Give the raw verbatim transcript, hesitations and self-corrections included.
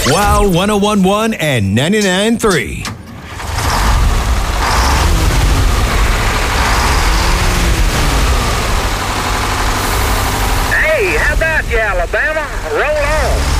Wow one oh one point one and ninety-nine point three. Hey, how about you, Alabama? Roll on.